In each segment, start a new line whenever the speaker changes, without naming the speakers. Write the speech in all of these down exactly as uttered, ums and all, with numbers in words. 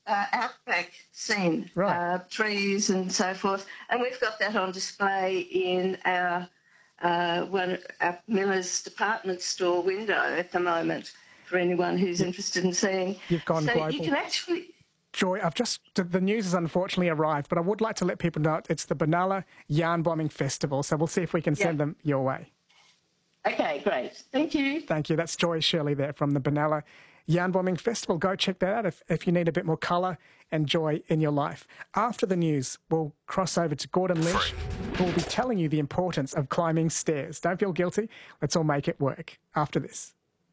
uh, outback scene,
right.
uh, trees and so forth. And we've got that on display in our, uh, one, our Miller's department store window at the moment for anyone who's interested in seeing.
You've gone
so
global.
You can actually...
Joy, I've just, the news has unfortunately arrived, but I would like to let people know it's the Benalla Yarn Bombing Festival, so we'll see if we can send yep. them your way.
Okay, great. Thank you.
Thank you. That's Joy Shirley there from the Benalla Yarn Bombing Festival. Go check that out if, if you need a bit more colour and joy in your life. After the news, we'll cross over to Gordon Lynch, who will be telling you the importance of climbing stairs. Don't feel guilty. Let's all make it work after this.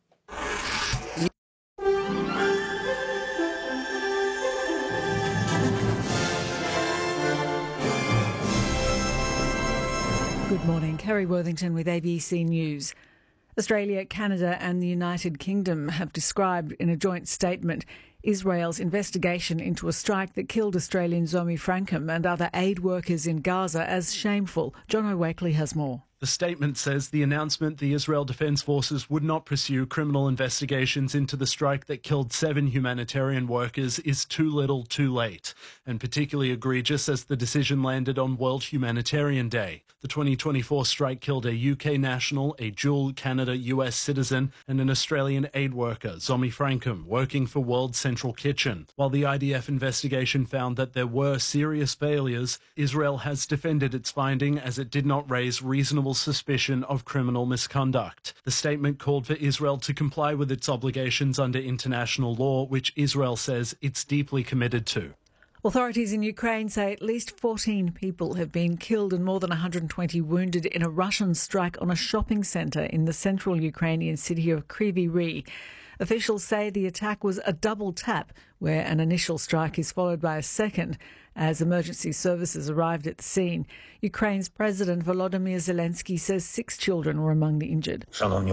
Good morning, Kerry Worthington with A B C News. Australia, Canada and the United Kingdom have described in a joint statement Israel's investigation into a strike that killed Australian Zomi Frankham and other aid workers in Gaza as shameful. John O'Wakely has more.
The statement says the announcement the Israel Defense Forces would not pursue criminal investigations into the strike that killed seven humanitarian workers is too little too late, and particularly egregious as the decision landed on World Humanitarian Day. The twenty twenty-four strike killed a U K national, a dual Canada-U S citizen, and an Australian aid worker, Zomi Frankham, working for World Central Kitchen. While the I D F investigation found that there were serious failures, Israel has defended its finding as it did not raise reasonable suspicion of criminal misconduct. The statement called for Israel to comply with its obligations under international law, which Israel says it's deeply committed to.
Authorities in Ukraine say at least fourteen people have been killed and more than one hundred twenty wounded in a Russian strike on a shopping centre in the central Ukrainian city of Kryvyi Rih. Officials say the attack was a double tap, where an initial strike is followed by a second, as emergency services arrived at the scene. Ukraine's President Volodymyr Zelensky says six children were among the injured.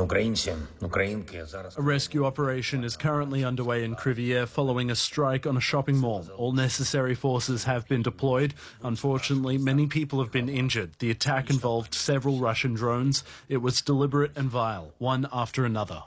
A rescue operation is currently underway in Kryvyi Rih following a strike on a shopping mall. All necessary forces have been deployed. Unfortunately, many people have been injured. The attack involved several Russian drones. It was deliberate and vile, one after another.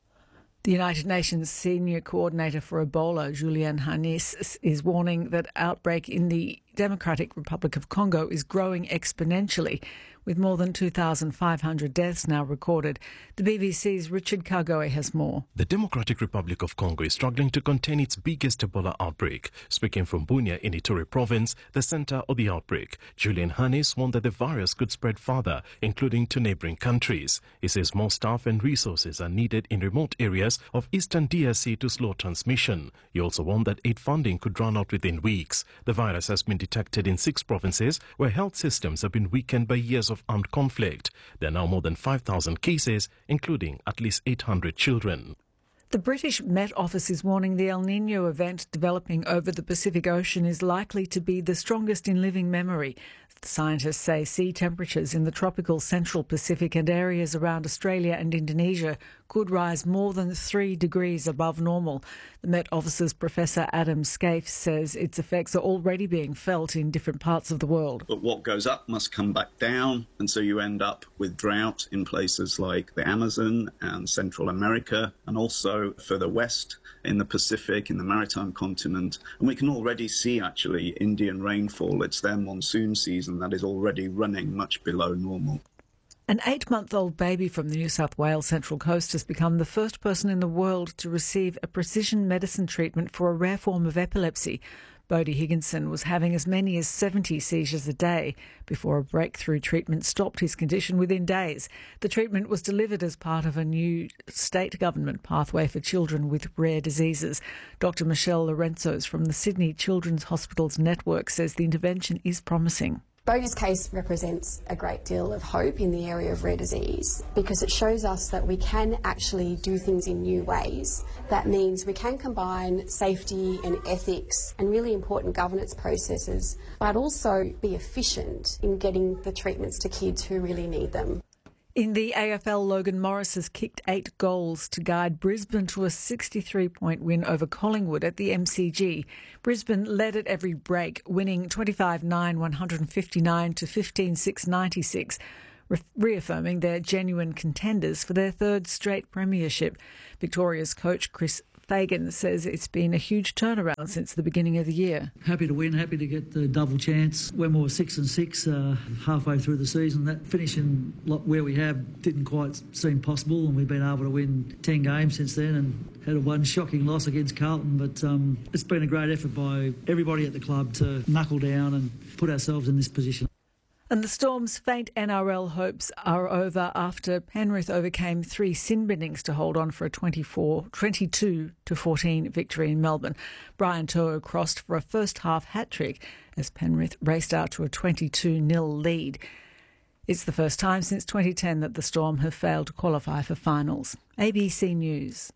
The United Nations Senior Coordinator for Ebola, Julian Hannis, is warning that outbreak in the Democratic Republic of Congo is growing exponentially, with more than two thousand five hundred deaths now recorded. The B B C's Richard Kagoe has more.
The Democratic Republic of Congo is struggling to contain its biggest Ebola outbreak. Speaking from Bunia in Ituri province, the centre of the outbreak, Julian Hannis warned that the virus could spread further, including to neighbouring countries. He says more staff and resources are needed in remote areas of eastern D R C to slow transmission. He also warned that aid funding could run out within weeks. The virus has been detected in six provinces where health systems have been weakened by years of armed conflict. There are now more than five thousand cases, including at least eight hundred children.
The British Met Office is warning the El Niño event developing over the Pacific Ocean is likely to be the strongest in living memory. The scientists say sea temperatures in the tropical central Pacific and areas around Australia and Indonesia could rise more than three degrees above normal. The Met Office's Professor Adam Scaife says its effects are already being felt in different parts of the world.
But what goes up must come back down, and so you end up with drought in places like the Amazon and Central America, and also further west in the Pacific, in the maritime continent. And we can already see, actually, Indian rainfall. It's their monsoon season that is already running much below normal.
An eight-month-old baby from the New South Wales Central Coast has become the first person in the world to receive a precision medicine treatment for a rare form of epilepsy. Bodie Higginson was having as many as seventy seizures a day before a breakthrough treatment stopped his condition within days. The treatment was delivered as part of a new state government pathway for children with rare diseases. Doctor Michelle Lorenzos from the Sydney Children's Hospitals Network says the intervention is promising.
Bodie's case represents a great deal of hope in the area of rare disease because it shows us that we can actually do things in new ways. That means we can combine safety and ethics and really important governance processes, but also be efficient in getting the treatments to kids who really need them.
In the A F L, Logan Morris has kicked eight goals to guide Brisbane to a sixty-three point win over Collingwood at the M C G. Brisbane led at every break, winning twenty-five nine, one fifty-nine to fifteen six ninety-six, re- reaffirming their genuine contenders for their third straight premiership. Victoria's coach Chris Fagan says it's been a huge turnaround since the beginning of the year.
Happy to win, happy to get the double chance. When we were six and six uh, halfway through the season, that finishing where we have didn't quite seem possible, and we've been able to win ten games since then and had a one shocking loss against Carlton. But um, it's been a great effort by everybody at the club to knuckle down and put ourselves in this position.
And the Storm's faint N R L hopes are over after Penrith overcame three sin binnings to hold on for a twenty-four, twenty-two to fourteen victory in Melbourne. Brian To'o crossed for a first-half hat-trick as Penrith raced out to a twenty-two nil lead. It's the first time since twenty ten that the Storm have failed to qualify for finals. A B C News.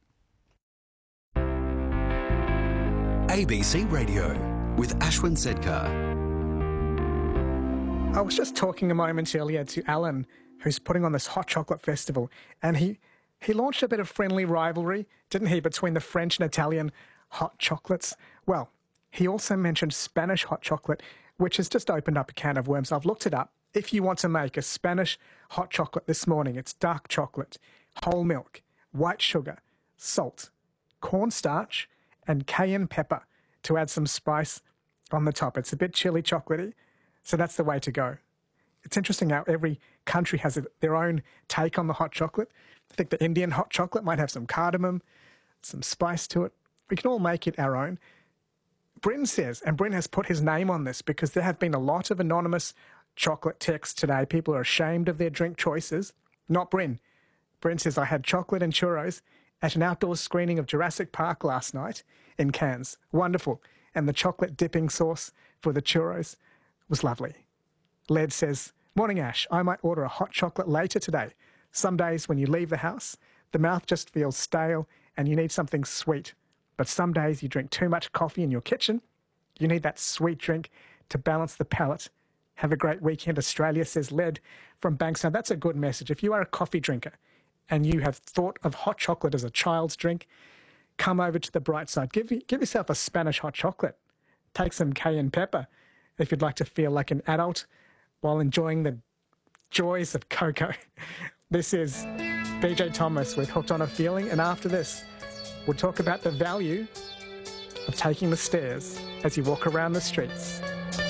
A B C Radio with Ashwin Sedkar.
I was just talking a moment earlier to Alan, who's putting on this hot chocolate festival, and he, he launched a bit of friendly rivalry, didn't he, between the French and Italian hot chocolates? Well, he also mentioned Spanish hot chocolate, which has just opened up a can of worms. I've looked it up. If you want to make a Spanish hot chocolate this morning, it's dark chocolate, whole milk, white sugar, salt, cornstarch, and cayenne pepper to add some spice on the top. It's a bit chili chocolatey. So that's the way to go. It's interesting how every country has their own take on the hot chocolate. I think the Indian hot chocolate might have some cardamom, some spice to it. We can all make it our own. Bryn says, and Bryn has put his name on this because there have been a lot of anonymous chocolate texts today. People are ashamed of their drink choices. Not Bryn. Bryn says, I had chocolate and churros at an outdoor screening of Jurassic Park last night in Cairns. Wonderful. And the chocolate dipping sauce for the churros was lovely. Led says, morning Ash, I might order a hot chocolate later today. Some days when you leave the house, the mouth just feels stale and you need something sweet. But some days you drink too much coffee in your kitchen. You need that sweet drink to balance the palate. Have a great weekend, Australia, says Led from Bankstown. That's a good message. If you are a coffee drinker and you have thought of hot chocolate as a child's drink, come over to the bright side. Give, give yourself a Spanish hot chocolate. Take some cayenne pepper if you'd like to feel like an adult while enjoying the joys of cocoa. This is B J Thomas with Hooked on a Feeling, and after this, we'll talk about the value of taking the stairs as you walk around the streets.